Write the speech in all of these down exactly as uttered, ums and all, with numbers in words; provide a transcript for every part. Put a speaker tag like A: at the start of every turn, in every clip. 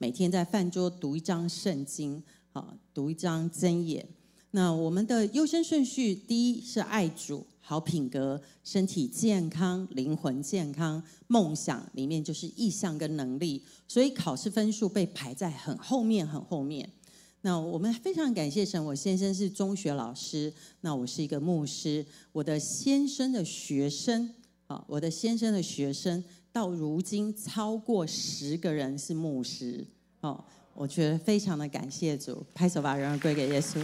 A: 每天在饭桌读一章圣经，啊，读一章箴言。那我们的优先顺序，第一是爱主、好品格、身体健康、灵魂健康、梦想，里面就是意向跟能力，所以考试分数被排在很后面很后面。那我们非常感谢神，我先生是中学老师，那我是一个牧师，我的先生的学生，啊，我的先生的学生到如今超过十个人是牧师，哦，我觉得非常的感谢主，拍手把荣耀归给耶稣。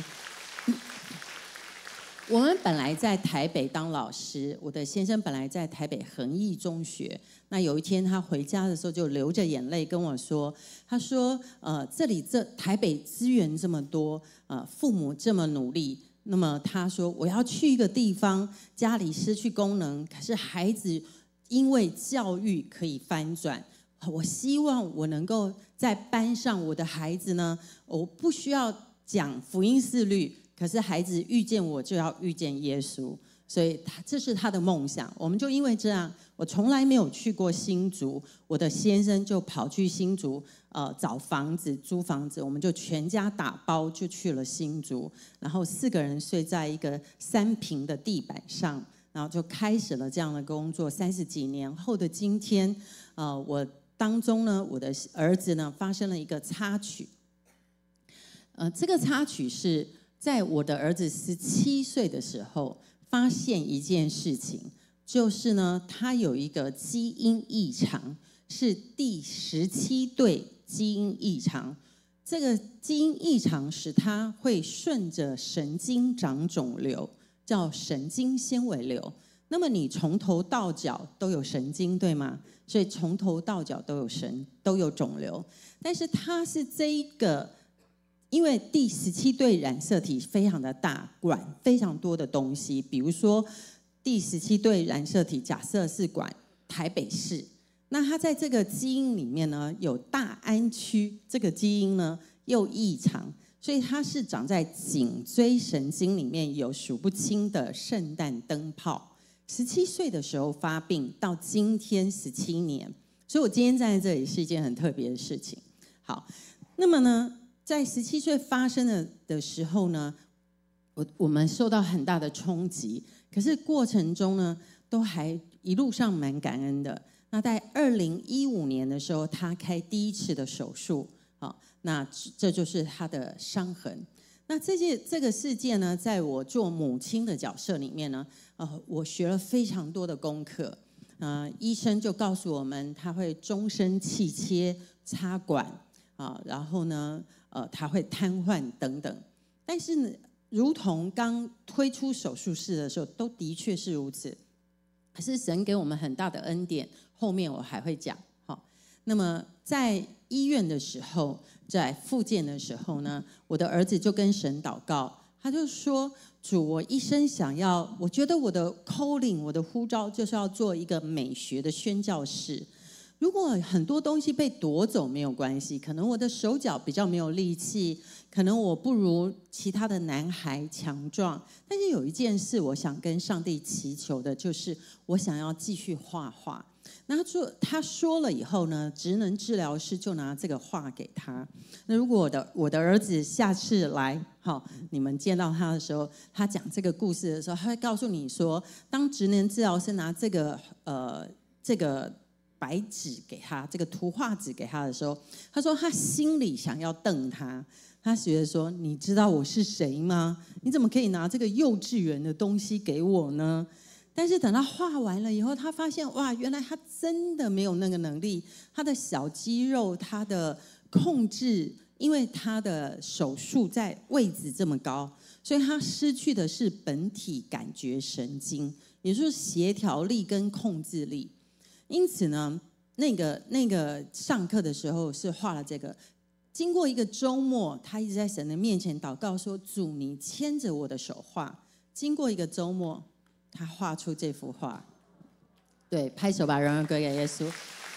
A: 我们本来在台北当老师，我的先生本来在台北恒毅中学。那有一天他回家的时候就流着眼泪跟我说，他说：“呃，这里这台北资源这么多，呃，父母这么努力，那么他说我要去一个地方，家里失去功能，可是孩子因为教育可以翻转。我希望我能够在班上，我的孩子呢，我不需要讲福音四律。”可是孩子遇见我就要遇见耶稣，所以他这是他的梦想。我们就因为这样，我从来没有去过新竹，我的先生就跑去新竹，呃，找房子租房子，我们就全家打包就去了新竹，然后四个人睡在一个三平的地板上，然后就开始了这样的工作。三十几年后的今天，呃，我当中呢，我的儿子呢发生了一个插曲，呃，这个插曲是。在我的儿子十七岁的时候，发现一件事情，就是呢，他有一个基因异常，是第十七对基因异常。这个基因异常使他会顺着神经长肿瘤，叫神经纤维瘤。那么你从头到脚都有神经，对吗？所以从头到脚都有神都有肿瘤，但是他是这一个。因为第十七对染色体非常的大，管非常多的东西，比如说第十七对染色体假设是管台北市，那它在这个基因里面呢有大安区，这个基因呢又异常，所以它是长在颈椎神经里面，有数不清的圣诞灯泡。十七岁的时候发病，到今天十七年，所以我今天站在这里是一件很特别的事情。好，那么呢？在十七岁发生的的时候呢，我我们受到很大的冲击，可是过程中呢，都还一路上蛮感恩的。那在二零一五年的时候，他开第一次的手术，好，那这就是他的伤痕。那这件这个事件呢，在我做母亲的角色里面呢，呃，我学了非常多的功课。呃，医生就告诉我们，他会终身气切、插管啊，然后呢。呃，他会瘫痪等等，但是呢，如同刚推出手术室的时候，都的确是如此。可是神给我们很大的恩典，后面我还会讲。好，那么在医院的时候，在复健的时候呢，我的儿子就跟神祷告，他就说：“主，我一生想要，我觉得我的 calling， 我的呼召就是要做一个美学的宣教士。”如果很多东西被夺走没有关系，可能我的手脚比较没有力气，可能我不如其他的男孩强壮，但是有一件事我想跟上帝祈求的，就是我想要继续画画。那他说他说了以后呢，职能治疗师就拿这个画给他。那如果我的我的儿子下次来，好，你们见到他的时候，他讲这个故事的时候，他会告诉你说，当职能治疗师拿这个呃这个。白纸给他，这个图画纸给他的时候，他说他心里想要瞪他，他觉得说：“你知道我是谁吗？你怎么可以拿这个幼稚园的东西给我呢？”但是等他画完了以后，他发现哇，原来他真的没有那个能力，他的小肌肉，他的控制，因为他的手术在位置这么高，所以他失去的是本体感觉神经，也就是协调力跟控制力。因此呢，那个那个上课的时候是画了这个。经过一个周末，他一直在神的面前祷告说：“主，你牵着我的手画。”经过一个周末，他画出这幅画。对，拍手吧，荣耀归给耶稣。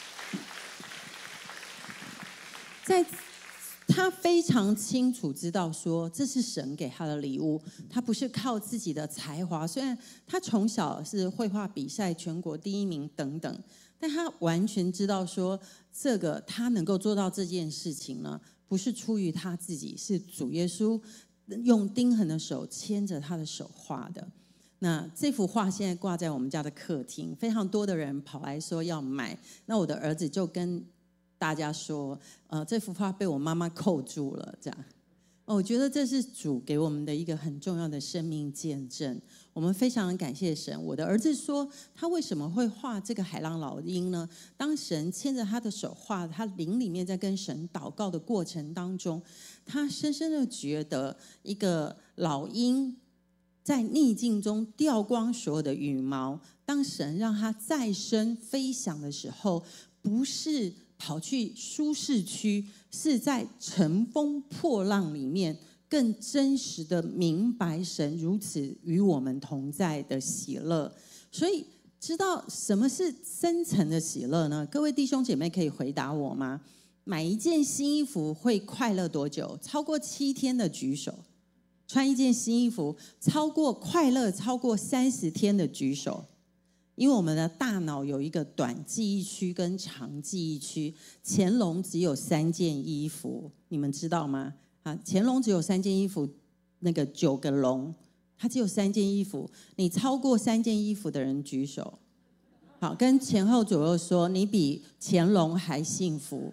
A: 在他非常清楚知道说，这是神给他的礼物，他不是靠自己的才华。虽然他从小是绘画比赛全国第一名等等。 但他完全知道说，这个他能够做到这件事情呢，不是出于他自己，是主耶稣用钉痕的手牵着他的手画的。那这幅画现在挂在我们家的客厅，非常多的人跑来说要买。那我的儿子就跟大家说，呃，这幅画被我妈妈扣住了，这样。我觉得这是主给我们的一个很重要的生命见证，我们非常感谢神。我的儿子说，他为什么会画这个海浪老鹰呢？当神牵着他的手画，他灵里面在跟神祷告的过程当中，他深深的觉得一个老鹰在逆境中掉光所有的羽毛，当神让他再生飞翔的时候，不是跑去舒适区，是在乘风破浪里面更真实的明白神如此与我们同在的喜乐。所以知道什么是深层的喜乐呢？各位弟兄姐妹可以回答我吗？买一件新衣服会快乐多久？超过七天的举手。穿一件新衣服超过快乐超过三十天的举手。因为我们的大脑有一个短记忆区跟长记忆区，乾隆只有三件衣服，你们知道吗？啊，乾隆只有三件衣服，那个九个龙，他只有三件衣服。你超过三件衣服的人举手。好，跟前后左右说，你比乾隆还幸福。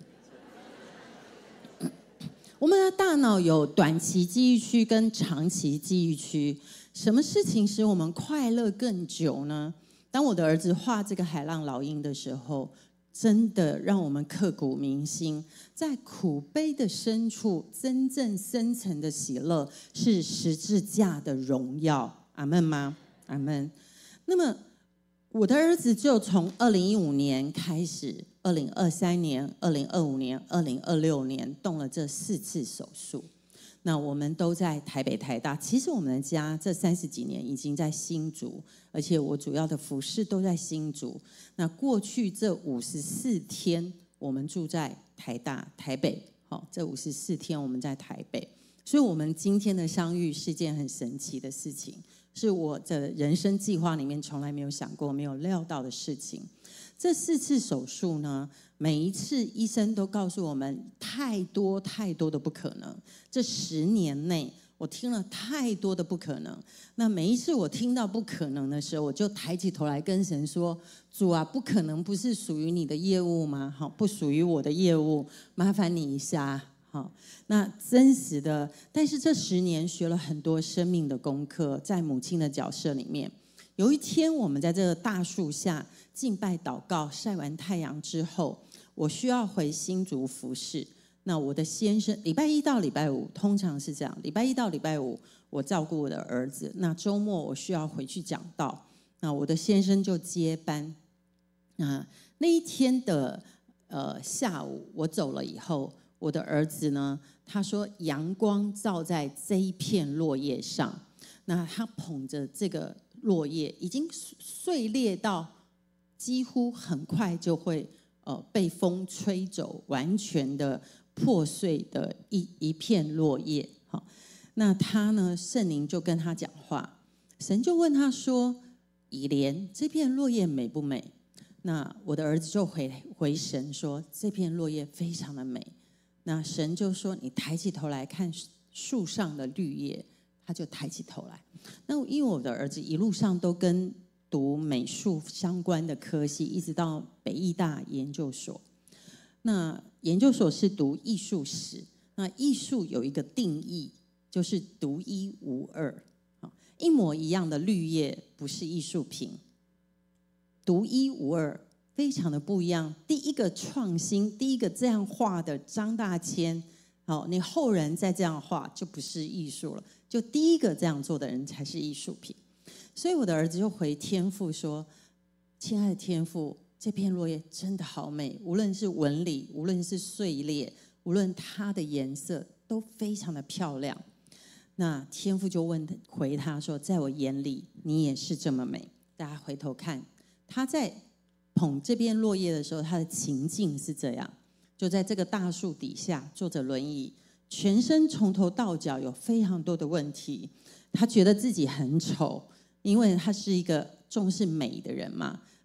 A: 我们的大脑有短期记忆区跟长期记忆区，什么事情使我们快乐更久呢？当我的儿子画这个海浪老鹰的时候，真的让我们刻骨铭心。在苦悲的深处，真正深层的喜乐是十字架的荣耀。阿们吗？阿们。那么我的儿子就从二零一五年开始，二零二三年、二零二五年、二零二六年动了这四次手术。那我们都在台北台大，其实我们的家这三十几年已经在新竹，而且我主要的服事都在新竹。那过去这五十四天，我们住在台大台北，好，这五十四天我们在台北，所以我们今天的相遇是件很神奇的事情，是我的人生计划里面从来没有想过、没有料到的事情。这四次手术呢，每一次医生都告诉我们太多太多的不可能。这十年内，我听了太多的不可能。那每一次我听到不可能的时候，我就抬起头来跟神说：“主啊，不可能不是属于你的业务吗？好，不属于我的业务，麻烦你一下。”好，那真实的，但是这十年学了很多生命的功课，在母亲的角色里面。有一天，我们在这个大树下敬拜祷告，晒完太阳之后，我需要回新竹服事。那我的先生，礼拜一到礼拜五通常是这样，礼拜一到礼拜五我照顾我的儿子，那周末我需要回去讲道，那我的先生就接班。那那一天的呃下午，我走了以后，我的儿子呢，他说阳光照在这一片落叶上，那他捧着这个落叶，已经碎裂到几乎很快就会呃被风吹走，完全的破碎的一一片落叶。好，那他呢，圣灵就跟他讲话，神就问他说：“以莲，这片落叶美不美？”那我的儿子就回回神说：“这片落叶非常的美。”那神就说：“你抬起头来看树上的绿叶。”他就抬起头来。那因为我的儿子一路上都跟读美术相关的科系，一直到北艺大研究所。那研究所是读艺术史，那艺术有一个定义，就是独一无二。一模一样的绿叶不是艺术品，独一无二，非常的不一样。第一个创新，第一个这样画的张大千，好，你后人再这样画就不是艺术了，就第一个这样做的人才是艺术品。所以我的儿子就回天父说：“亲爱的天父，这片落叶真的好美，无论是纹理，无论是碎裂，无论它的颜色都非常的漂亮。”那天父就问回他说：“在我眼里，你也是这么美。”大家回头看，他在捧这片落叶的时候，他的情境是这样：就在这个大树底下坐着轮椅，全身从头到脚有非常多的问题。他觉得自己很丑，因为他是一个重视美的人嘛，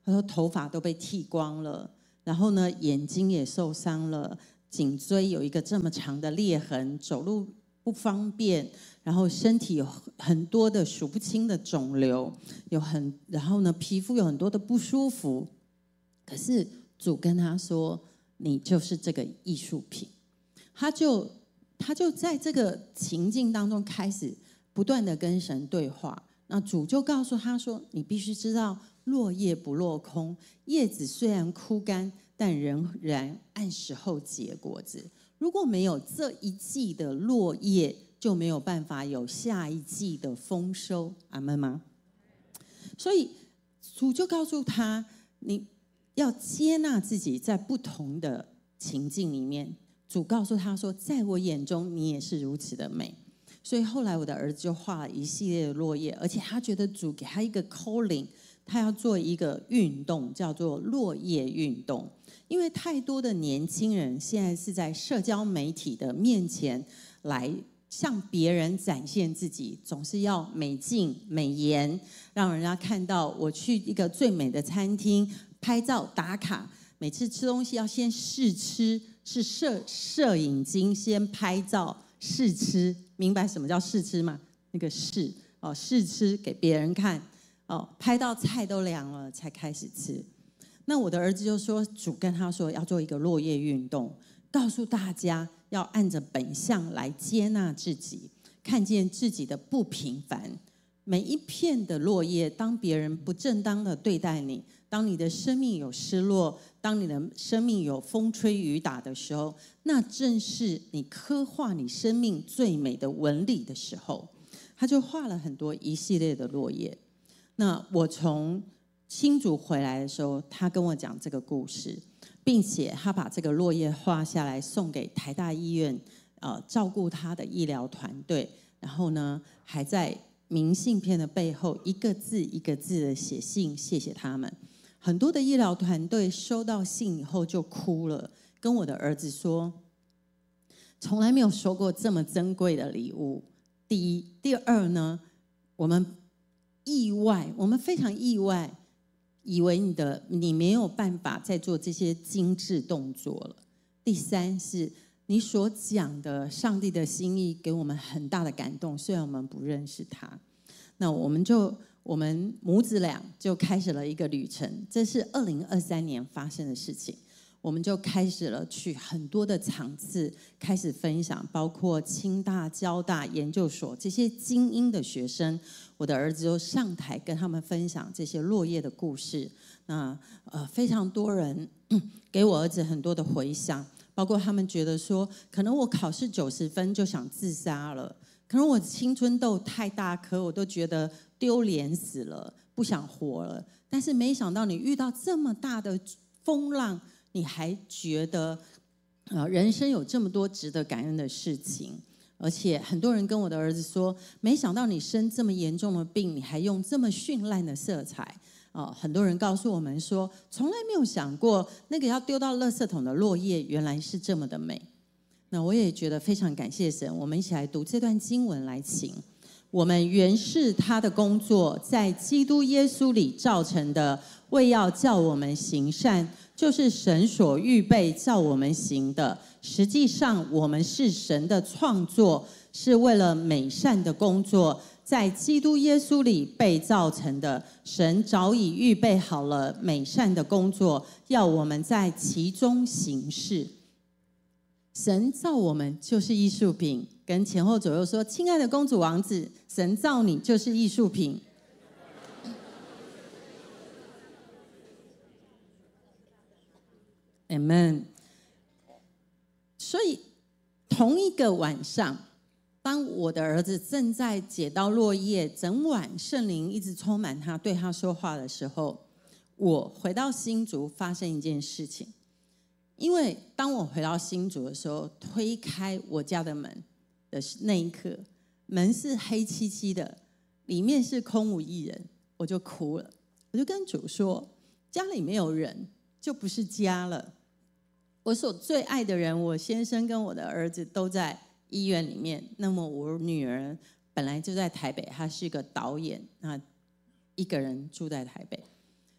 A: 他说头发都被剃光了，然后呢眼睛也受伤了，颈椎有一个这么长的裂痕，走路不方便，然后身体有很多的数不清的肿瘤，有很然后呢皮肤有很多的不舒服。可是主跟他说，你就是这个艺术品。他就他就在这个情境当中开始不断的跟神对话。那主就告诉他说，你必须知道落叶不落空，叶子虽然枯干，但仍然按时候结果子。如果没有这一季的落叶，就没有办法有下一季的丰收。阿们吗？所以主就告诉他，你要接纳自己在不同的情境里面。主告诉他说，在我眼中你也是如此的美。所以后来我的儿子就画了一系列的落叶，而且他觉得主给他一个 calling， 他要做一个运动，叫做落叶运动。因为太多的年轻人现在是在社交媒体的面前来向别人展现自己，总是要美静美颜，让人家看到我去一个最美的餐厅拍照打卡，每次吃东西要先试吃，是摄摄影机先拍照试吃，明白什么叫试吃吗？那个试哦，试吃给别人看哦，拍到菜都凉了才开始吃。那我的儿子就说，主跟他说要做一个落叶运动，告诉大家要按着本相来接纳自己，看见自己的不平凡。每一片的落叶，当别人不正当的对待你，当你的生命有失落，当你的生命有风吹雨打的时候，那正是你刻画你生命最美的纹理的时候。他就画了很多一系列的落叶。那我从新竹回来的时候，他跟我讲这个故事，并且他把这个落叶画下来送给台大医院呃照顾他的医疗团队，然后呢还在明信片的背后一个字一个字的写信谢谢他们。很多的医疗团队收到信以后就哭了，跟我的儿子说，从来没有收过这么珍贵的礼物。第一，第二呢，我们意外，我们非常意外，以为你的你没有办法再做这些精致动作了。第三是你所讲的上帝的心意给我们很大的感动，虽然我们不认识他。那我们就我们母子俩就开始了一个旅程，这是二零二三年发生的事情。我们就开始了去很多的场次，开始分享，包括清大、交大、研究所这些精英的学生，我的儿子就上台跟他们分享这些落叶的故事。那呃，非常多人给我儿子很多的回响，包括他们觉得说，可能我考试九十分就想自杀了，可能我青春痘太大颗，我都觉得丢脸死了，不想活了。但是没想到你遇到这么大的风浪，你还觉得呃，人生有这么多值得感恩的事情。而且很多人跟我的儿子说，没想到你生这么严重的病，你还用这么绚烂的色彩。哦，很多人告诉我们说，从来没有想过那个要丢到垃圾桶的落叶原来是这么的美。那我也觉得非常感谢神，我们一起来读这段经文来请。我们原是他的工作，在基督耶稣里造成的，为要叫我们行善，就是神所预备叫我们行的。实际上我们是神的创作，是为了美善的工作，在基督耶稣里被造成的。神早已预备好了美善的工作，要我们在其中行事。神造我们就是艺术品，跟前后左右说，亲爱的公主王子，神造你就是艺术品。Amen。 所以同一个晚上，当我的儿子正在解刀落叶，整晚圣灵一直充满他，对他说话的时候，我回到新竹发生一件事情。因为当我回到新竹的时候，推开我家的门的那一刻，门是黑漆漆的，里面是空无一人，我就哭了。我就跟主说，家里没有人就不是家了。我所最爱的人，我先生跟我的儿子都在医院里面，那么我女儿本来就在台北，她是个导演，那一个人住在台北。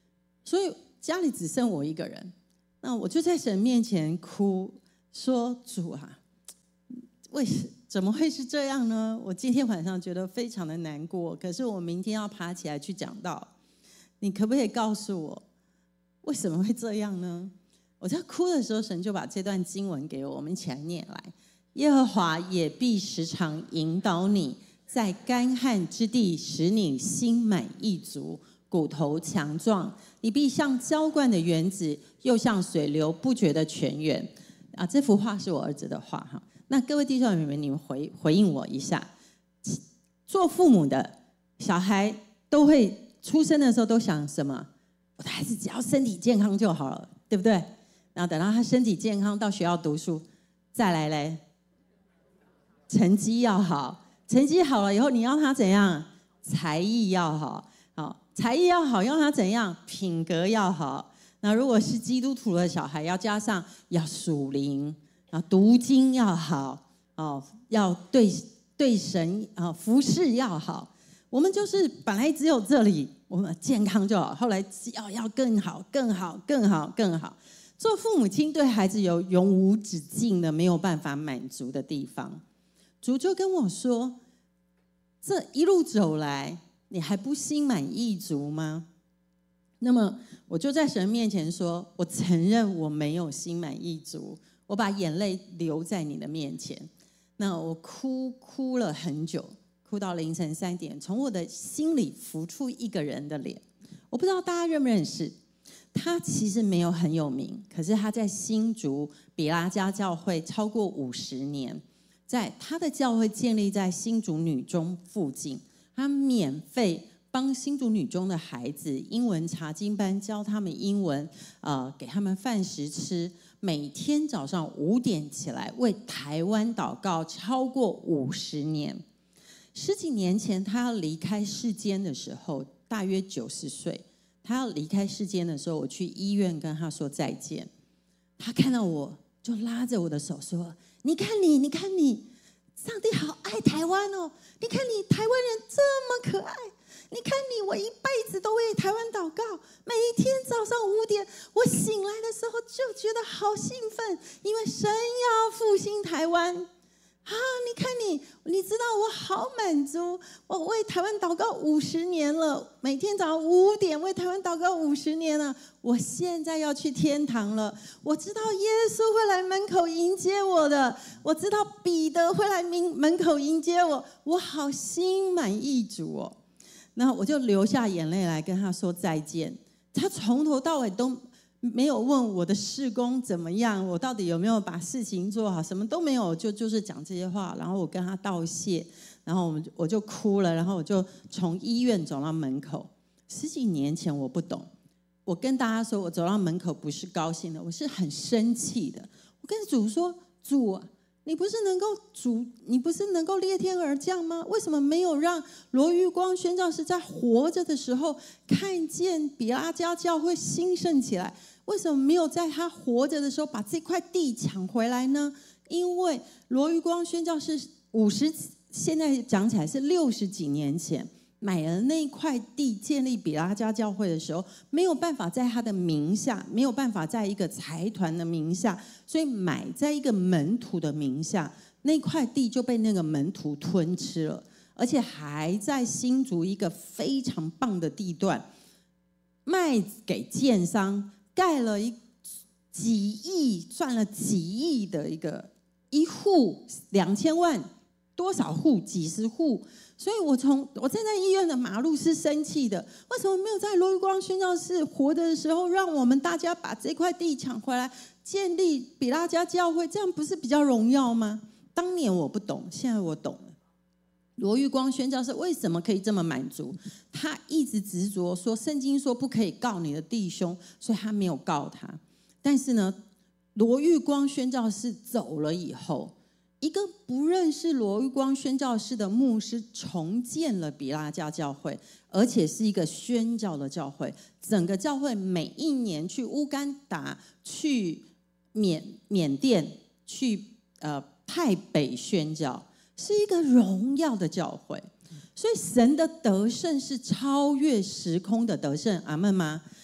A: 所以家里只剩我一个人。那我就在神面前哭，说主啊，为什怎么会是这样呢？我今天晚上觉得非常的难过，可是我明天要爬起来去讲道，你可不可以告诉我为什么会这样呢？我在哭的时候，神就把这段经文给我，我们一起来念来。耶和华也必时常引导你，在干旱之地使你心满意足，骨头强壮，你必像浇灌的园子，又像水流不绝的泉源。啊，这幅画是我儿子的画哈。那各位弟兄姐妹，你们回回应我一下。做父母的小孩都会出生的时候都想什么？我的孩子只要身体健康就好了，对不对？然后等到他身体健康，到学校读书，再来嘞，成绩要好，成绩好了以后，你要他怎样？才艺要好，好，才艺要好，要他怎样？品格要好。那如果是基督徒的小孩，要加上要属灵啊，读经要好哦，要对对神啊服侍要好。我们就是本来只有这里，我们健康就好，后来要要更好，更好，更好，更好。做父母亲对孩子有永无止境的没有办法满足的地方。主就跟我说，这一路走来，你还不心满意足吗？那么我就在神面前说，我承认我没有心满意足，我把眼泪流在你的面前。那我哭哭了很久，哭到凌晨三点，从我的心里浮出一个人的脸。我不知道大家认不认识他，其实没有很有名，可是他在新竹比拉加教会超过五十年，在他的教会建立在新竹女中附近，他免费帮新竹女中的孩子英文查经班教他们英文，呃，给他们饭食吃，每天早上五点起来为台湾祷告，超过五十年。十几年前他要离开世间的时候，大约九十岁。他要离开世间的时候，我去医院跟他说再见。他看到我就拉着我的手说：“你看你，你看你，上帝好爱台湾哦！你看你，台湾人这么可爱。你看你，我一辈子都为台湾祷告，每一天早上五点，我醒来的时候就觉得好兴奋，因为神要复兴台湾。”啊，你看你，你知道我好满足，我为台湾祷告五十年了，每天早上五点为台湾祷告五十年了，我现在要去天堂了。我知道耶稣会来门口迎接我的，我知道彼得会来门口迎接我，我好心满意足哦。那我就流下眼泪来跟他说再见。他从头到尾都没有问我的事工怎么样，我到底有没有把事情做好，什么都没有，就就是讲这些话。然后我跟他道谢，然后我们我就哭了，然后我就从医院走到门口。十几年前我不懂，我跟大家说，我走到门口不是高兴的，我是很生气的。我跟主说：“主啊，你不是能够主，你不是能够裂天而降吗？为什么没有让罗玉光宣教士在活着的时候看见比拉加教会兴盛起来？为什么没有在他活着的时候把这块地抢回来呢？因为罗玉光宣教士五十，现在讲起来是六十几年前买了那块地建立比拉加教会的时候，没有办法在他的名下，没有办法在一个财团的名下，所以买在一个门徒的名下，那块地就被那个门徒吞吃了，而且还在新竹一个非常棒的地段卖给建商，盖了一几亿，赚了几亿的一个一户两千万，多少户？几十户。所以我从我站在医院的马路是生气的，为什么没有在罗玉光宣教士活着的时候，让我们大家把这块地抢回来，建立比拉加教会，这样不是比较荣耀吗？当年我不懂，现在我懂了。罗玉光宣教士为什么可以这么满足？他一直执着说圣经说不可以告你的弟兄，所以他没有告他。但是呢，罗玉光宣教士走了以后，一个不认识罗玉光宣教士的牧师重建了比拉加教会，而且是一个宣教的教会。整个教会每一年去乌干达、去缅缅甸、去呃泰北宣教，是一个荣耀的教会。所以神的得胜是超越时空的得胜，阿们吗？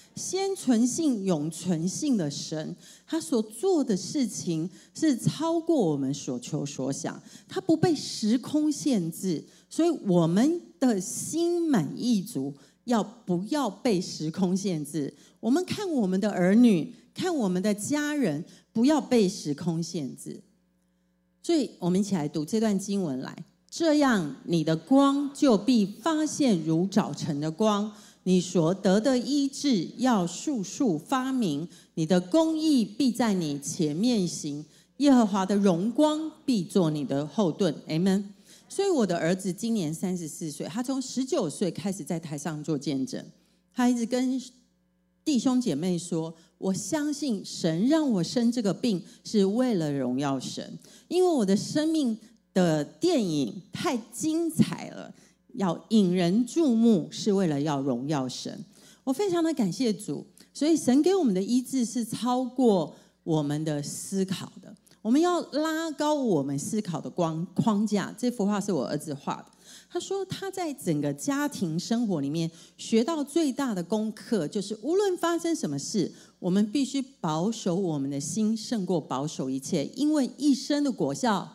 A: 先存性、永存性的神，他所做的事情是超过我们所求所想，他不被时空限制，所以我们的心满意足，要不要被时空限制？我们看我们的儿女，看我们的家人，不要被时空限制。所以我们一起来读这段经文来，这样你的光就必发现如早晨的光，你所得的医治要速速发明，你的公义必在你前面行，耶和华的荣光必做你的后盾。 Amen。 所以我的儿子今年三十四岁，他从十九岁开始在台上做见证，他一直跟弟兄姐妹说，我相信神让我生这个病是为了荣耀神，因为我的生命的电影太精彩了，要引人注目，是为了要荣耀神。我非常的感谢主，所以神给我们的医治是超过我们的思考的，我们要拉高我们思考的光框架。这幅画是我儿子画的，他说他在整个家庭生活里面学到最大的功课，就是无论发生什么事，我们必须保守我们的心胜过保守一切，因为一生的果效，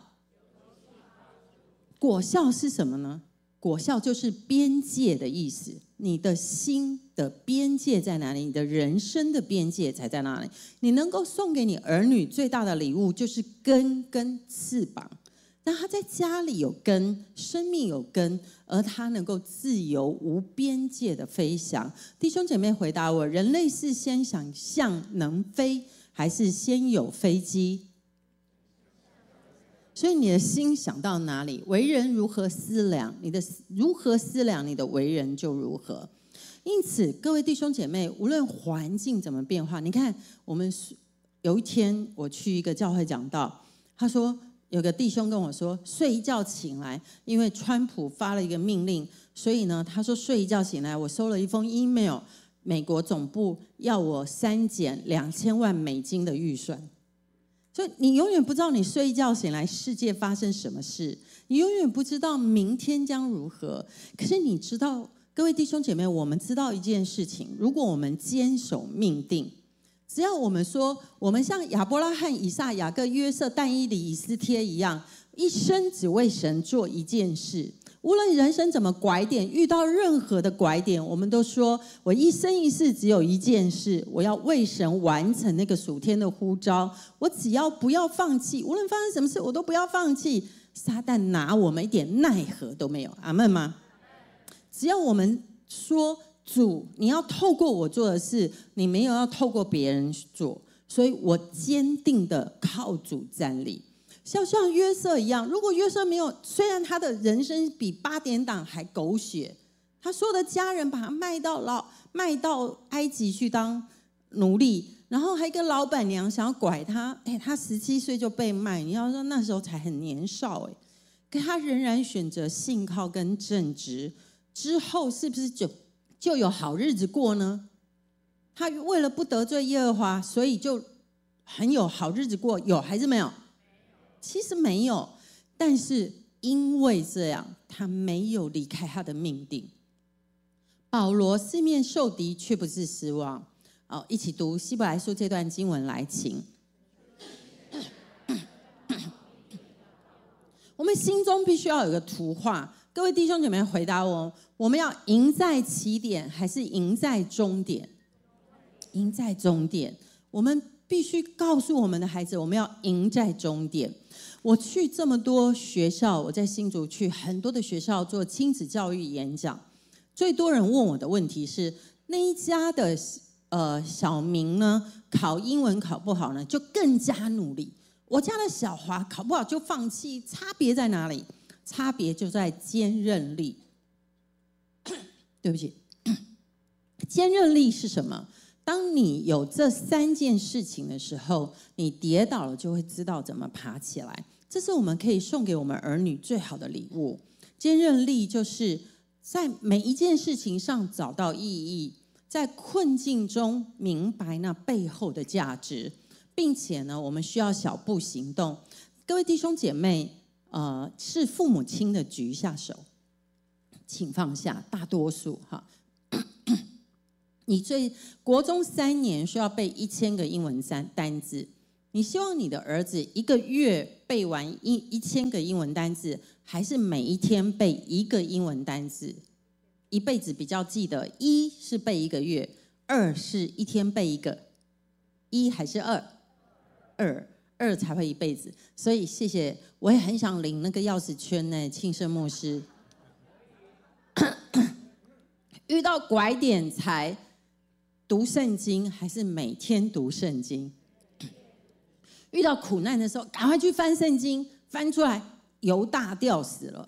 A: 果效是什么呢？果效就是边界的意思，你的心的边界在哪里？你的人生的边界才在哪里？你能够送给你儿女最大的礼物就是根跟翅膀，那他在家里有根，生命有根，而他能够自由无边界的飞翔。弟兄姐妹回答我，人类是先想象能飞，还是先有飞机？所以你的心想到哪里，为人如何思量，你的如何思量，你的为人就如何。因此各位弟兄姐妹，无论环境怎么变化，你看我们有一天我去一个教会讲道，他说有个弟兄跟我说，睡一觉醒来，因为川普发了一个命令，所以呢他说睡一觉醒来，我收了一封 email， 美国总部要我删减两千万美金的预算。所以你永远不知道你睡一觉醒来世界发生什么事，你永远不知道明天将如何。可是你知道，各位弟兄姐妹，我们知道一件事情，如果我们坚守命定，只要我们说我们像亚伯拉罕、以撒、雅各、约瑟、但以理、以斯帖一样，一生只为神做一件事，无论人生怎么拐点，遇到任何的拐点，我们都说我一生一世只有一件事，我要为神完成那个属天的呼召，我只要不要放弃，无论发生什么事我都不要放弃，撒旦拿我们一点奈何都没有。阿们吗？只要我们说主你要透过我做的事，你没有要透过别人做，所以我坚定的靠主站立。像像约瑟一样，如果约瑟没有，虽然他的人生比八点档还狗血，他所有的家人把他卖到老卖到埃及去当奴隶，然后还有一个老板娘想要拐他，哎，他十七岁就被卖，你要说那时候才很年少，哎，可他仍然选择信靠跟正直，之后是不是就就有好日子过呢？他为了不得罪耶和华，所以就很有好日子过，有还是没有？其实没有，但是因为这样，他没有离开他的命定。保罗四面受敌，却不是失望。哦，一起读希伯来书这段经文来，请。我们心中必须要有个图画。各位弟兄姐妹回答我，我们要赢在起点，还是赢在终点？赢在终点。我们必须告诉我们的孩子，我们要赢在终点。我去这么多学校，我在新竹去很多的学校做亲子教育演讲，最多人问我的问题是，那一家的呃小明呢，考英文考不好呢，就更加努力；我家的小华考不好就放弃，差别在哪里？差别就在坚韧力。对不起，坚韧力是什么？当你有这三件事情的时候，你跌倒了就会知道怎么爬起来。这是我们可以送给我们儿女最好的礼物。坚韧力就是在每一件事情上找到意义，在困境中明白那背后的价值，并且呢，我们需要小步行动。各位弟兄姐妹，呃，是父母亲的举一下手，请放下，大多数哈。 你最国中三年需要背一千个英文单单字，你希望你的儿子一个月背完一一千个英文单字，还是每一天背一个英文单字？一辈子比较记得，一是背一个月，二是一天背一个，一还是二？二，二才会一辈子。所以谢谢，我也很想领那个钥匙圈呢，庆生牧师。遇到拐点才读圣经，还是每天读圣经？遇到苦难的时候，赶快去翻圣经，翻出来犹大吊死了。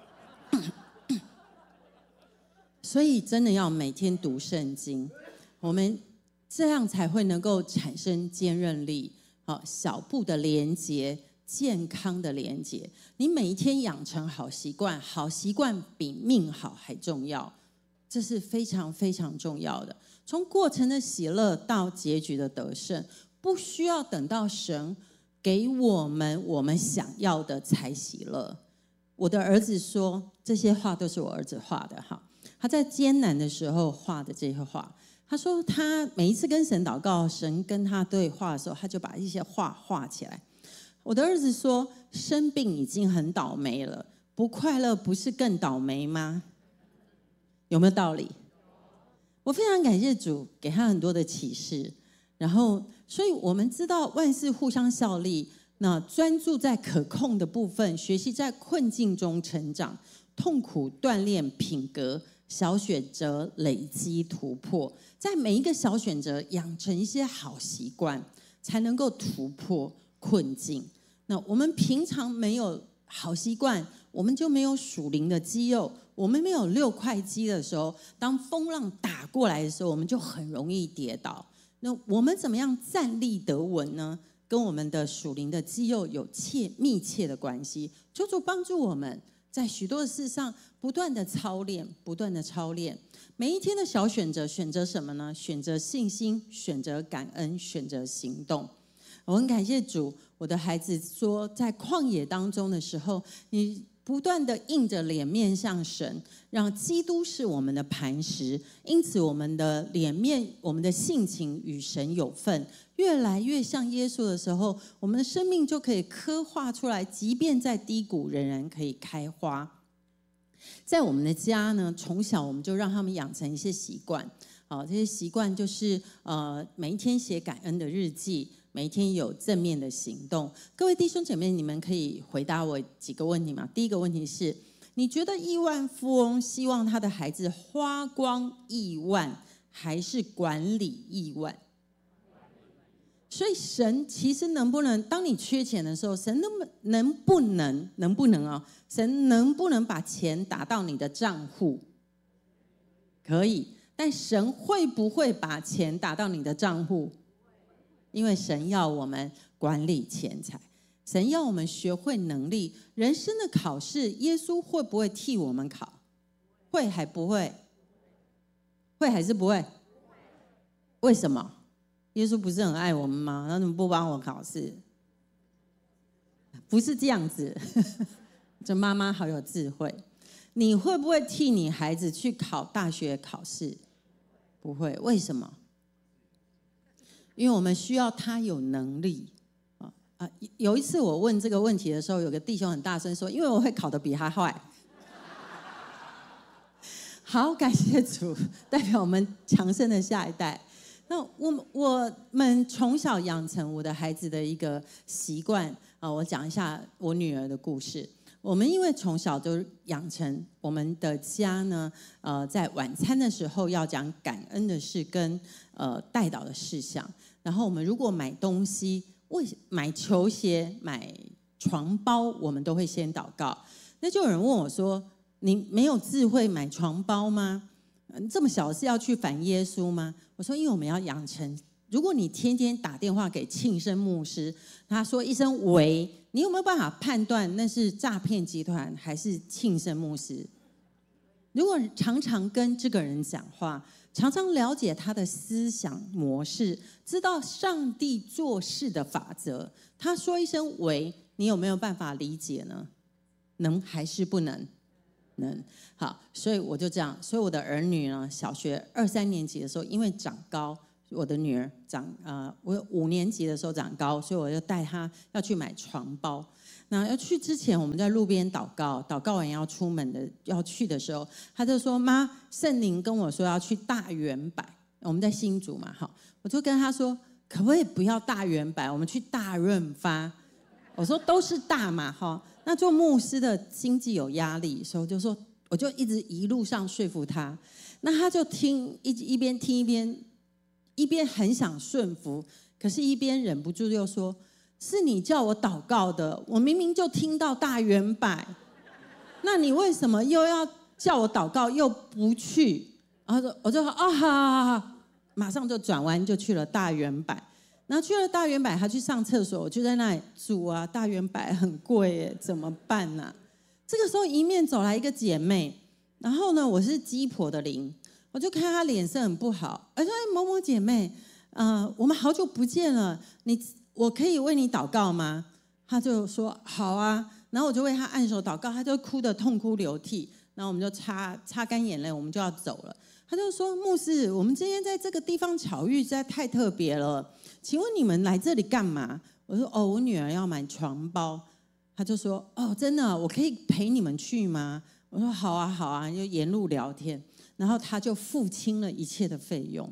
A: 所以真的要每天读圣经，我们这样才会能够产生坚韧力。好，小步的连结，健康的连结。你每一天养成好习惯，好习惯比命好还重要。这是非常非常重要的。从过程的喜乐到结局的得胜，不需要等到神给我们我们想要的才喜乐。我的儿子说，这些话都是我儿子画的哈。他在艰难的时候画的这些画，他说他每一次跟神祷告，神跟他对话的时候，他就把一些画画起来。我的儿子说，生病已经很倒霉了，不快乐不是更倒霉吗？有没有道理？我非常感谢主给他很多的启示，然后所以我们知道万事互相效力，那专注在可控的部分，学习在困境中成长，痛苦锻炼品格，小选择累积突破，在每一个小选择养成一些好习惯，才能够突破困境。那我们平常没有好习惯，我们就没有属灵的肌肉。我们没有六块肌的时候，当风浪打过来的时候，我们就很容易跌倒。那我们怎么样站立得稳呢？跟我们的属灵的肌肉有切密切的关系。求主帮助我们在许多的事上不断的操练，不断的操练。每一天的小选择，选择什么呢？选择信心，选择感恩，选择行动。我很感谢主，我的孩子说，在旷野当中的时候，你不断的硬着脸面向神，让基督是我们的磐石，因此我们的脸面，我们的性情与神有份，越来越像耶稣的时候，我们的生命就可以刻画出来，即便在低谷仍然可以开花。在我们的家呢，从小我们就让他们养成一些习惯，好，这些习惯就是呃每一天写感恩的日记，每一天有正面的行动。各位弟兄姐妹，你们可以回答我几个问题吗？第一个问题是，你觉得亿万富翁希望他的孩子花光亿万，还是管理亿万？所以神其实能不能，当你缺钱的时候，神能不能不能能不能啊？神能不能把钱打到你的账户？可以，但神会不会把钱打到你的账户？因为神要我们管理钱财，神要我们学会能力。人生的考试，耶稣会不会替我们考？会还不会？会还是不会？为什么？耶稣不是很爱我们吗？他怎么不帮我考试？不是这样子。这妈妈好有智慧。你会不会替你孩子去考大学考试？不会。为什么？因为我们需要他有能力。啊，有一次我问这个问题的时候，有个弟兄很大声说：“因为我会考得比他坏。”好，感谢主，代表我们强盛的下一代。那我我们从小养成我的孩子的一个习惯啊，我讲一下我女儿的故事。我们因为从小就养成我们的家呢，呃，在晚餐的时候要讲感恩的事跟呃代祷的事项。然后我们如果买东西，为买球鞋、买床包，我们都会先祷告。那就有人问我说：“你没有智慧买床包吗？这么小是要去反耶稣吗？”我说：“因为我们要养成，如果你天天打电话给庆生牧师，他说一声喂，你有没有办法判断那是诈骗集团还是庆生牧师？如果常常跟这个人讲话，常常了解他的思想模式，知道上帝做事的法则，他说一声喂，你有没有办法理解呢？能还是不能？ 能。好，所以我就这样，所以我的儿女呢，小学二三年级的时候，因为长高，我的女儿长呃，我五年级的时候长高，所以我就带她要去买床包。那要去之前，我们在路边祷告，祷告完要出门的要去的时候，她就说：“妈，圣灵跟我说要去大圆柏。”我们在新竹嘛，好，我就跟她说：“可不可以不要大圆柏，我们去大润发？”我说：“都是大嘛，哈。”那做牧师的经济有压力，所以我就说，我就一直一路上说服她。那她就听一一边听一边。一边很想顺服，可是一边忍不住又说：“是你叫我祷告的，我明明就听到大圆柏，那你为什么又要叫我祷告又不去？”然后我就说：“啊，好好好，马上就转弯就去了大圆柏。”然后去了大圆柏，他去上厕所，我就在那里住啊。大圆柏很贵耶，怎么办呢、啊？这个时候迎面走来一个姐妹，然后呢，我是鸡婆的灵。我就看她脸色很不好，我说：“哎，某某姐妹，呃，我们好久不见了，你我可以为你祷告吗？”她就说：“好啊。”然后我就为她按手祷告，她就哭得痛哭流涕。然后我们就擦擦干眼泪，我们就要走了。她就说：“牧师，我们今天在这个地方巧遇，实在太特别了，请问你们来这里干嘛？”我说：“哦，我女儿要买床包。”她就说：“哦，真的，我可以陪你们去吗？”我说：“好啊，好啊。”就沿路聊天。然后他就付清了一切的费用。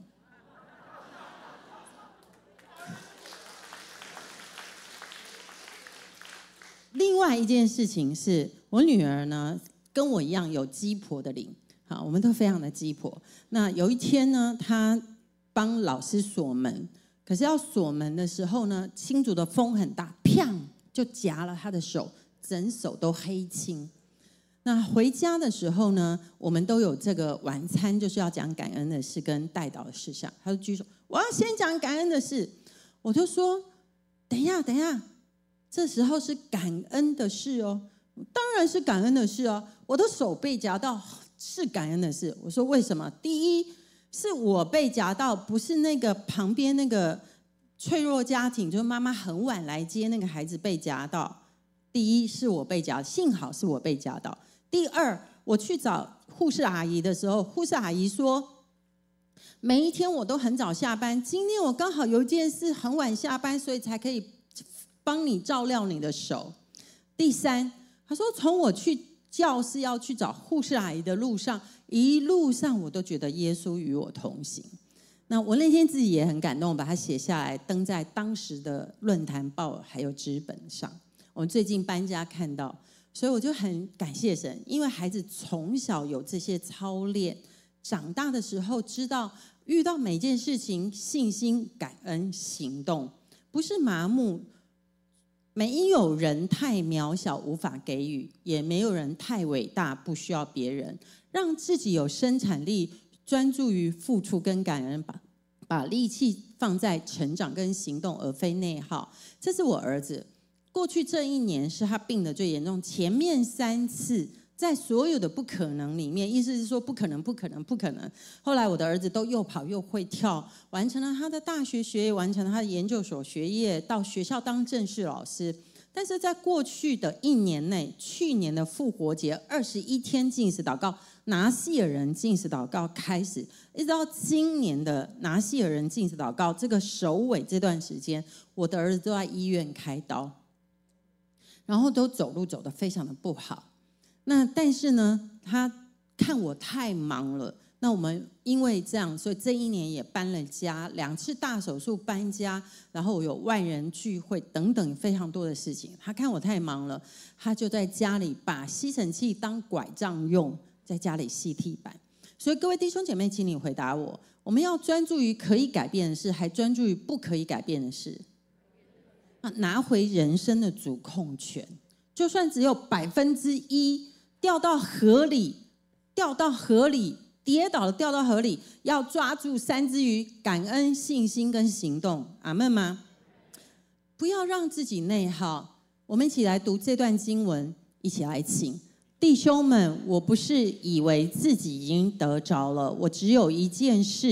A: 另外一件事情是我女儿呢，跟我一样有鸡婆的灵，好，我们都非常的鸡婆。那有一天呢，她帮老师锁门，可是要锁门的时候呢，新竹的风很大，砰就夹了她的手，整手都黑青。那回家的时候呢，我们都有这个晚餐，就是要讲感恩的事跟代祷的事项。他就举手，我要先讲感恩的事。我就说，等一下，等一下，这时候是感恩的事哦，当然是感恩的事哦。我的手被夹到是感恩的事。我说为什么？第一是我被夹到，不是那个旁边那个脆弱家庭，就是妈妈很晚来接那个孩子被夹到。第一是我被夹，幸好是我被夹到。第二，我去找护士阿姨的时候，护士阿姨说，每一天我都很早下班，今天我刚好有一件事很晚下班，所以才可以帮你照料你的手。第三，她说从我去教室要去找护士阿姨的路上，一路上我都觉得耶稣与我同行。那我那天自己也很感动，把它写下来，登在当时的论坛报还有纸本上。我们最近搬家看到。所以我就很感谢神，因为孩子从小有这些操练，长大的时候知道遇到每件事情，信心、感恩、行动，不是麻木。没有人太渺小无法给予，也没有人太伟大不需要别人。让自己有生产力，专注于付出跟感恩，把把力气放在成长跟行动，而非内耗。这是我儿子。过去这一年是他病得最严重，前面三次在所有的不可能里面，意思是说不可能不可能不可能。后来我的儿子都又跑又会跳，完成了他的大学学业，完成了他的研究所学业，到学校当正式老师。但是在过去的一年内，去年的复活节二十一天禁食祷告，拿细尔人禁食祷告开始，一直到今年的拿细尔人禁食祷告这个首尾这段时间，我的儿子都在医院开刀。然后都走路走得非常的不好，那但是呢，他看我太忙了，那我们因为这样，所以这一年也搬了家，两次大手术搬家，然后有万人聚会等等非常多的事情。他看我太忙了，他就在家里把吸尘器当拐杖用，在家里吸地板。所以各位弟兄姐妹，请你回答我：我们要专注于可以改变的事，还专注于不可以改变的事？拿回人生的主控权，就算只有百分之一掉到河里，掉到河里，跌倒了掉到河里，要抓住三只鱼，感恩、信心跟行动。阿们吗？不要让自己内耗。我们一起来读这段经文，一起来请弟兄们，我不是以为自己已经得着了，我只有一件事，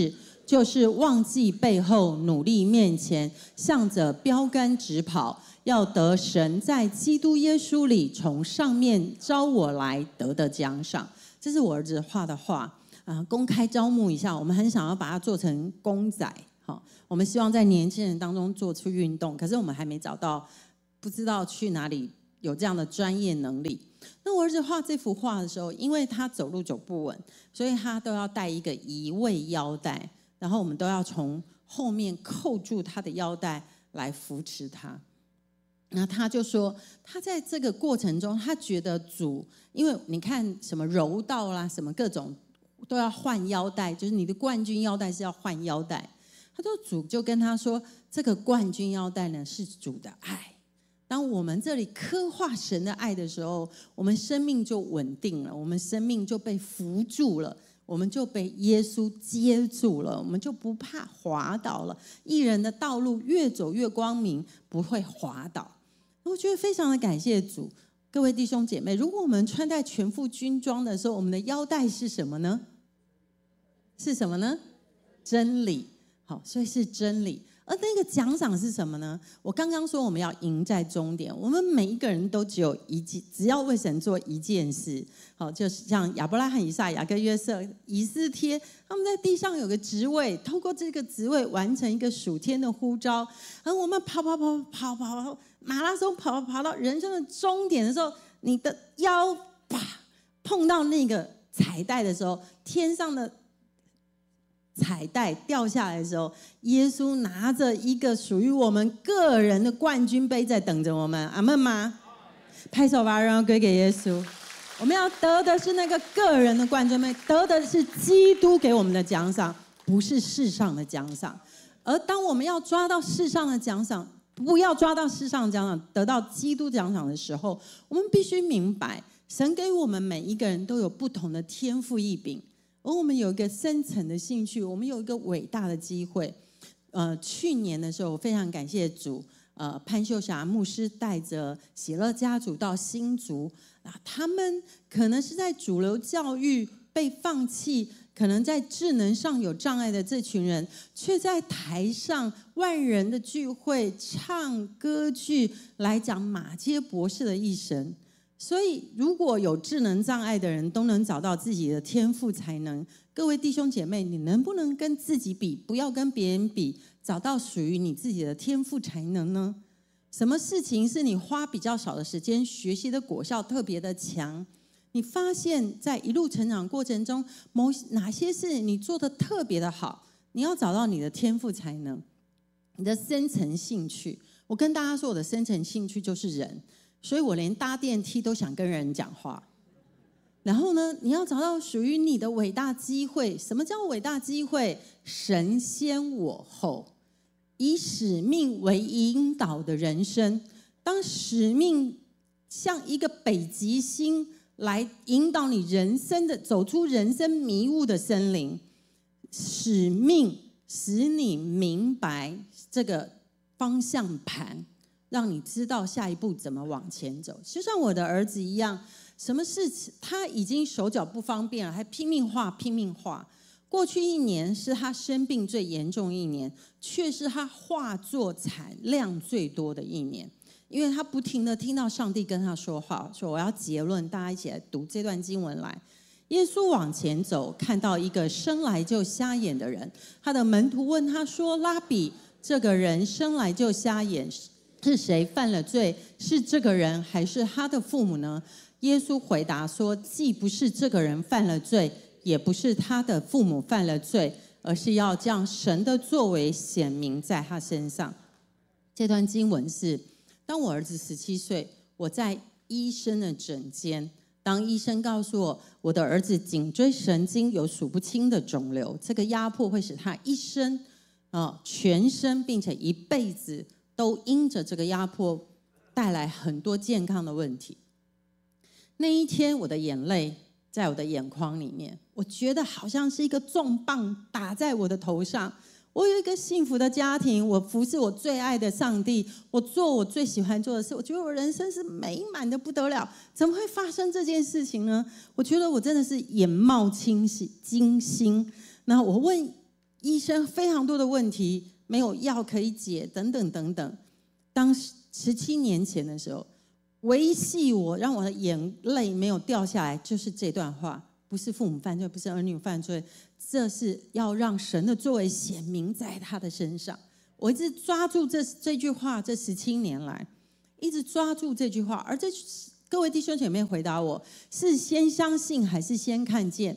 A: 就是忘记背后，努力面前，向着标杆直跑，要得神在基督耶稣里从上面招我来得的奖赏。这是我儿子画的画。啊，公开招募一下，我们很想要把它做成公仔，好，我们希望在年轻人当中做出运动，可是我们还没找到，不知道去哪里有这样的专业能力。那我儿子画这幅画的时候，因为他走路走不稳，所以他都要带一个移位腰带，然后我们都要从后面扣住他的腰带来扶持他。那他就说，他在这个过程中，他觉得主，因为你看什么柔道啦，什么各种。都要换腰带，就是你的冠军腰带是要换腰带。他说主就跟他说，这个冠军腰带呢是主的爱。当我们这里刻画神的爱的时候，我们生命就稳定了，我们生命就被扶住了，我们就被耶稣接住了，我们就不怕滑倒了。义人的道路越走越光明，不会滑倒。我觉得非常的感谢主。各位弟兄姐妹，如果我们穿戴全副军装的时候，我们的腰带是什么呢？是什么呢？真理。好，所以是真理。而那个奖赏是什么呢？我刚刚说我们要赢在终点，我们每一个人都只有一件，只要为神做一件事。好，就是像亚伯拉罕、以撒、雅各、约瑟、以斯帖，他们在地上有个职位，透过这个职位完成一个属天的呼召。而我们跑跑跑跑跑跑马拉松跑跑到人生的终点的时候，你的腰啪碰到那个彩带的时候，天上的彩带掉下来的时候，耶稣拿着一个属于我们个人的冠军杯在等着我们。阿们吗？拍手吧，让归给耶稣。我们要得的是那个个人的冠军杯，得的是基督给我们的奖赏，不是世上的奖赏。而当我们要抓到世上的奖赏，不要抓到世上的奖赏，得到基督奖赏的时候，我们必须明白，神给我们每一个人都有不同的天赋异禀。而我们有一个深层的兴趣，我们有一个伟大的机会。呃，去年的时候，我非常感谢主，呃，潘秀霞牧师带着喜乐家族到新竹，啊，他们可能是在主流教育被放弃，可能在智能上有障碍的这群人，却在台上万人的聚会唱歌剧来讲马偕博士的一生。所以如果有智能障碍的人都能找到自己的天赋才能，各位弟兄姐妹，你能不能跟自己比，不要跟别人比，找到属于你自己的天赋才能呢？什么事情是你花比较少的时间学习的果效特别的强？你发现在一路成长过程中，某哪些事你做得特别的好，你要找到你的天赋才能，你的深层兴趣。我跟大家说，我的深层兴趣就是人，所以我连搭电梯都想跟人讲话。然后呢，你要找到属于你的伟大机会。什么叫伟大机会？神先我后，以使命为引导的人生。当使命像一个北极星来引导你人生的，走出人生迷雾的森林。使命使你明白这个方向盘，让你知道下一步怎么往前走。就像我的儿子一样，什么事情他已经手脚不方便了，还拼命画拼命画。过去一年是他生病最严重一年，却是他画作产量最多的一年，因为他不停的听到上帝跟他说话，说我要结论。大家一起来读这段经文来。耶稣往前走，看到一个生来就瞎眼的人，他的门徒问他说：拉比，这个人生来就瞎眼，是谁犯了罪？是这个人还是他的父母呢？耶稣回答说：既不是这个人犯了罪，也不是他的父母犯了罪，而是要将神的作为显明在他身上。这段经文是，当我儿子十七岁，我在医生的诊间，当医生告诉我，我的儿子颈椎神经有数不清的肿瘤，这个压迫会使他一生、呃、全身并且一辈子都因着这个压迫带来很多健康的问题。那一天，我的眼泪在我的眼眶里面，我觉得好像是一个重磅打在我的头上。我有一个幸福的家庭，我服侍我最爱的上帝，我做我最喜欢做的事，我觉得我人生是美满的不得了。怎么会发生这件事情呢？我觉得我真的是眼冒金星。那我问医生非常多的问题，没有药可以解，等等等等。当十七年前的时候，维系我让我的眼泪没有掉下来，就是这段话：不是父母犯罪，不是儿女犯罪，这是要让神的作为显明在他的身上。我一直抓住这这句话，这十七年来一直抓住这句话。而这各位弟兄姐妹回答我：是先相信还是先看见？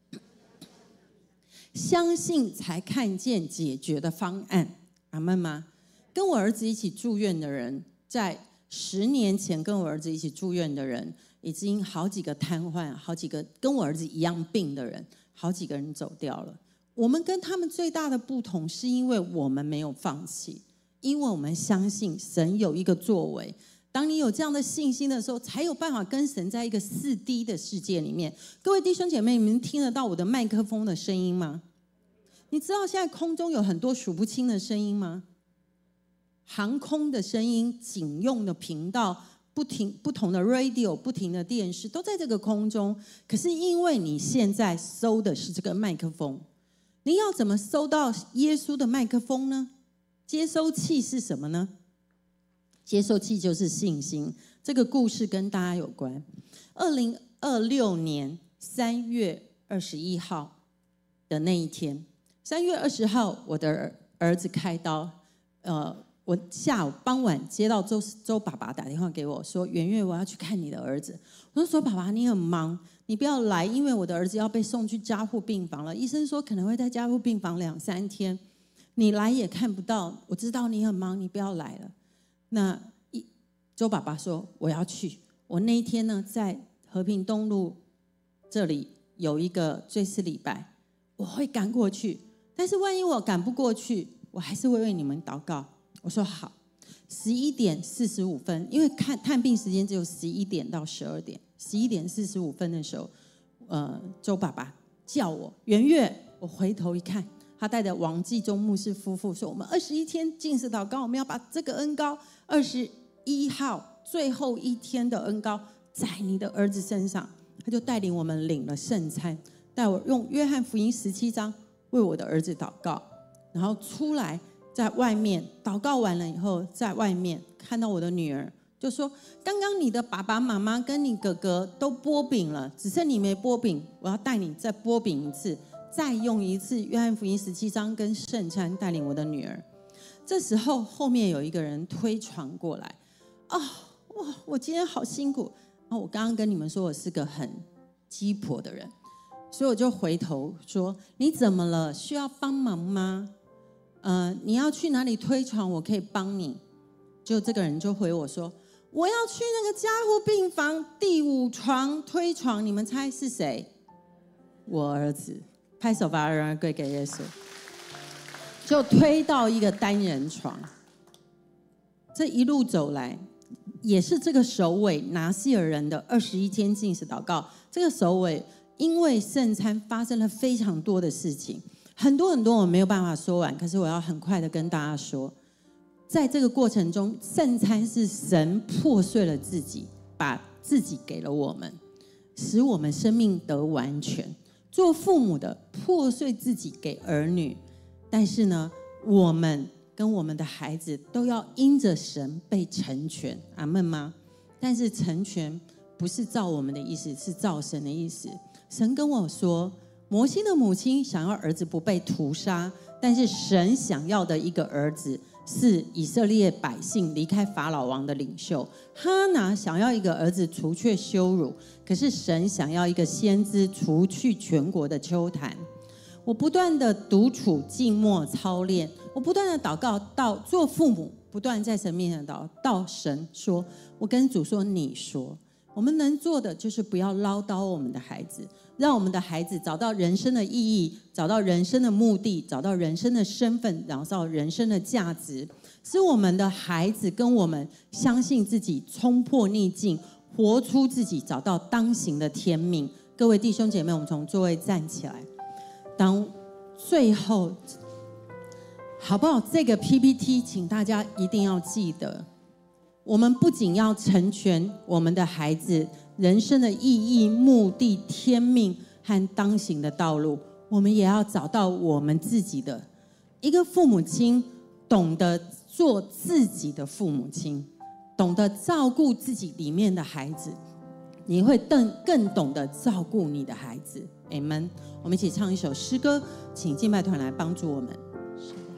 A: 相信才看见解决的方案。阿们吗？跟我儿子一起住院的人，在十年前跟我儿子一起住院的人，已经好几个瘫痪，好几个跟我儿子一样病的人，好几个人走掉了。我们跟他们最大的不同，是因为我们没有放弃，因为我们相信神有一个作为。当你有这样的信心的时候，才有办法跟神在一个四 D 的世界里面。各位弟兄姐妹，你们听得到我的麦克风的声音吗？你知道现在空中有很多数不清的声音吗？航空的声音、警用的频道、不停不同的 radio、不停的电视，都在这个空中。可是因为你现在收的是这个麦克风，你要怎么收到耶稣的麦克风呢？接收器是什么呢？接收器就是信心。这个故事跟大家有关。二零二六年三月二十一号的那一天，三月二十号，我的儿子开刀。呃，我下午傍晚接到周周爸爸打电话给我说：“圆月，我要去看你的儿子。”我说：“爸爸，你很忙，你不要来，因为我的儿子要被送去加护病房了。医生说可能会在加护病房两三天，你来也看不到。我知道你很忙，你不要来了。”那周爸爸说：“我要去。”我那一天呢，在和平东路这里有一个追思礼拜，我会赶过去。但是万一我赶不过去，我还是会为你们祷告。我说好。十一点四十五分，因为看探病时间只有十一点到十二点。十一点四十五分的时候，呃，周爸爸叫我圆月，我回头一看，他带着王继忠牧师夫妇说：“我们二十一天禁食祷告，我们要把这个恩膏二十一号最后一天的恩膏在你的儿子身上。”他就带领我们领了圣餐，带我用约翰福音十七章为我的儿子祷告，然后出来在外面祷告完了以后，在外面看到我的女儿，就说：“刚刚你的爸爸妈妈跟你哥哥都剥饼了，只剩你没剥饼，我要带你再剥饼一次，再用一次约翰福音十七章跟圣餐带领我的女儿。”这时候后面有一个人推床过来，啊、哦，哇，我今天好辛苦。然后我刚刚跟你们说我是个很鸡婆的人，所以我就回头说：“你怎么了？需要帮忙吗？呃，你要去哪里推床？我可以帮你。”就这个人就回我说：“我要去那个加护病房第五床推床。”你们猜是谁？我儿子。拍手把荣耀归给耶稣。就推到一个单人床。这一路走来，也是这个首尾拿西尔人的二十一天禁食祷告。这个首尾因为圣餐发生了非常多的事情，很多很多我没有办法说完，可是我要很快的跟大家说，在这个过程中，圣餐是神破碎了自己，把自己给了我们，使我们生命得完全。做父母的破碎自己给儿女，但是呢，我们跟我们的孩子都要因着神被成全。阿们吗？但是成全不是照我们的意思，是照神的意思。神跟我说，摩西的母亲想要儿子不被屠杀，但是神想要的一个儿子是以色列百姓离开法老王的领袖。哈拿想要一个儿子除却羞辱，可是神想要一个先知除去全国的邱坛。我不断的独处静默操练，我不断的祷告，到做父母不断在神面前祷告，到神说，我跟主说，你说我们能做的就是不要唠叨我们的孩子，让我们的孩子找到人生的意义，找到人生的目的，找到人生的身份，找到人生的价值，使我们的孩子跟我们相信自己，冲破逆境，活出自己，找到当行的天命。各位弟兄姐妹，我们从座位站起来。当最后好不好？这个 P P T 请大家一定要记得，我们不仅要成全我们的孩子人生的意义、目的、天命和当行的道路， 我们也要找到我们自己的。一个父母亲懂得做自己的父母亲，懂得照顾自己里面的孩子，你会更更懂得照顾你的孩子。 Amen。 我们一起唱一首诗歌，请敬拜团来帮助我们。